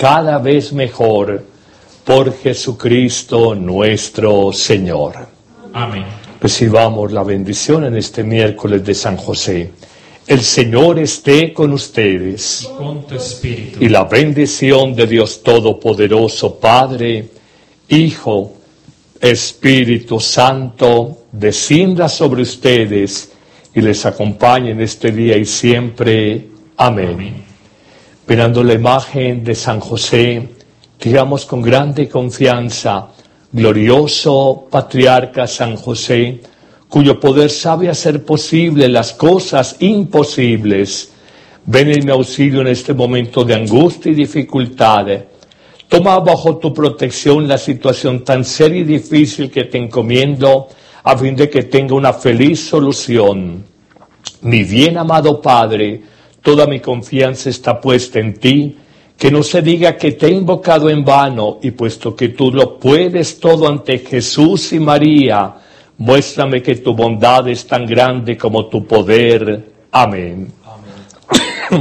cada vez mejor, por Jesucristo nuestro Señor. Amén. Recibamos la bendición en este miércoles de San José. El Señor esté con ustedes. Con tu espíritu. Y la bendición de Dios Todopoderoso, Padre, Hijo, Espíritu Santo, descienda sobre ustedes y les acompañe en este día y siempre. Amén. Amén. Mirando la imagen de San José, digamos con grande confianza: glorioso patriarca San José, cuyo poder sabe hacer posible las cosas imposibles, ven en mi auxilio en este momento de angustia y dificultad. Toma bajo tu protección la situación tan seria y difícil que te encomiendo, a fin de que tenga una feliz solución. Mi bien amado Padre, toda mi confianza está puesta en ti. Que no se diga que te he invocado en vano, y puesto que tú lo puedes todo ante Jesús y María, muéstrame que tu bondad es tan grande como tu poder. Amén.